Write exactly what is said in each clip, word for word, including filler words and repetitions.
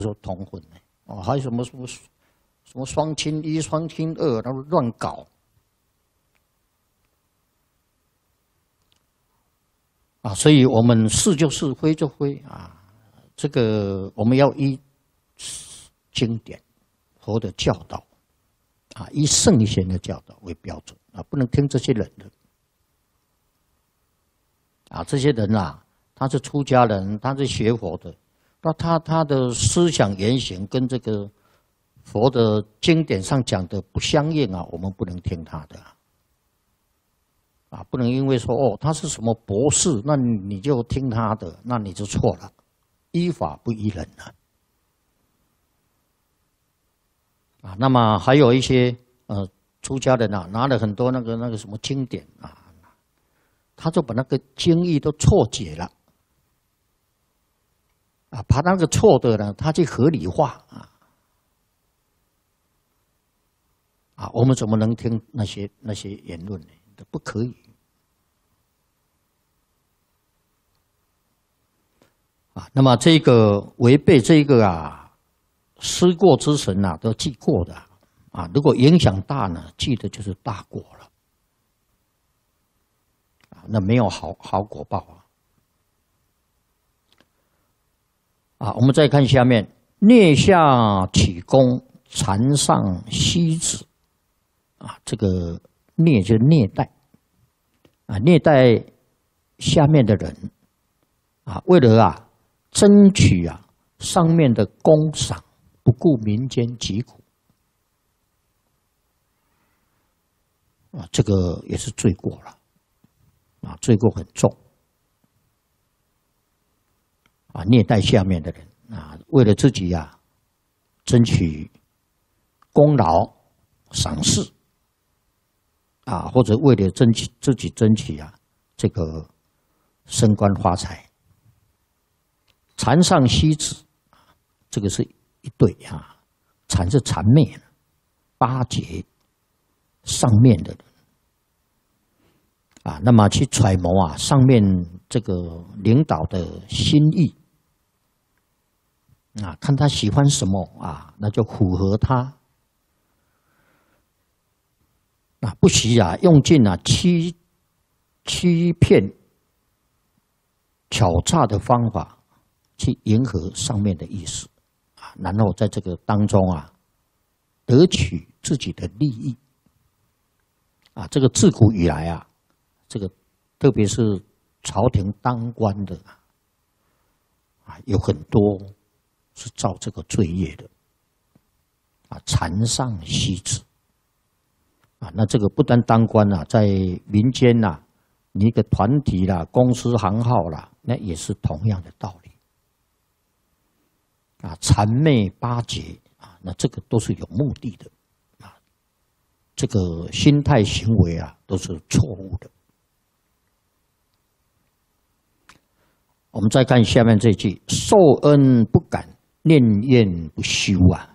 说同婚呢？哦，还有什么什么什么双亲一、双亲二，然后乱搞啊！所以我们是就是，非就非啊。这个我们要依经典佛的教导啊，以圣贤的教导为标准啊，不能听这些人的啊。这些人啊，他是出家人，他是学佛的，那他他的思想言行跟这个佛的经典上讲的不相应啊，我们不能听他的啊，不能因为说哦他是什么博士，那你就听他的，那你就错了。依法不依人啊！啊，那么还有一些呃出家人啊，拿了很多那个那个什么经典啊，他就把那个经义都错解了啊，把那个错的呢，他去合理化啊啊，我们怎么能听那些那些言论呢？不可以。啊，那么这个违背这个啊，思过之神啊，都记过的啊。如果影响大呢，记的就是大过了啊，那没有好好果报啊。啊，我们再看下面，颞下起功，禅上息止啊，这个颞就是虐待啊，虐待下面的人啊，为了啊。争取啊上面的功赏，不顾民间疾苦啊，这个也是罪过了啊，罪过很重啊，虐待下面的人啊，为了自己啊争取功劳赏识啊，或者为了争取自己争取啊这个升官发财。禅上息止，这个是一对啊，禅是谄媚，巴结上面的人啊，那么去揣摩啊上面这个领导的心意啊，看他喜欢什么啊，那就符合他啊，不惜啊用尽啊欺欺骗巧诈的方法。去迎合上面的意思啊，然后在这个当中啊，得取自己的利益啊。这个自古以来啊，这个特别是朝廷当官的啊，有很多是造这个罪业的啊，禅上息止啊。那这个不单当官啊，在民间呐、啊，你一个团体啦、公司行号啦，那也是同样的道理。啊，谄媚巴结啊，那这个都是有目的的啊，这个心态行为啊都是错误的。我们再看下面这句：受恩不感，念怨不休啊。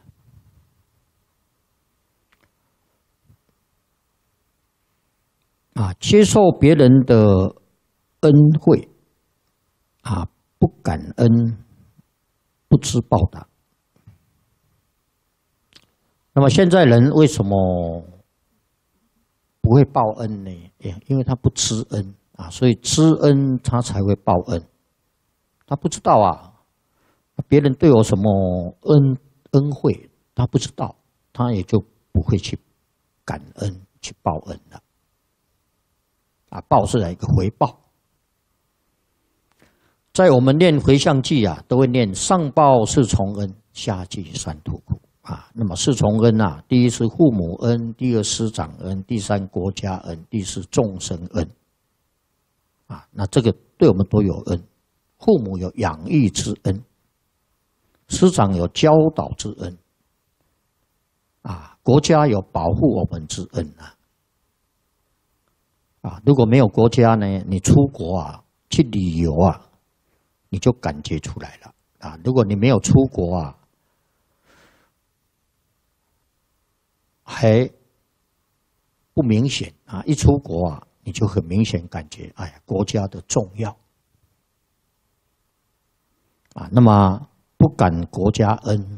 啊，接受别人的恩惠啊，不感恩。不知报答。那么现在人为什么不会报恩呢？因为他不知恩啊，所以知恩他才会报恩。他不知道啊，别人对我什么恩恩惠，他不知道，他也就不会去感恩去报恩了。啊，报是一个回报。在我们念回向偈啊，都会念上报四重恩，下济三途苦啊。那么四重恩啊，第一是父母恩，第二师长恩，第三国家恩，第四众生恩啊。那这个对我们都有恩，父母有养育之恩，师长有教导之恩啊，国家有保护我们之恩啊。啊，如果没有国家呢，你出国啊，去旅游啊。你就感觉出来了啊！如果你没有出国啊，还不明显啊，一出国啊，你就很明显感觉，哎呀，国家的重要啊。那么不不感国家恩，